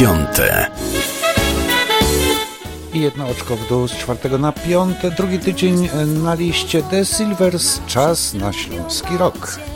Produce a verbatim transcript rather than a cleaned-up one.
piąte. I jedno oczko w dół z czwartego na piąte. Drugi tydzień na liście The Silvers. Czas na śląski rok.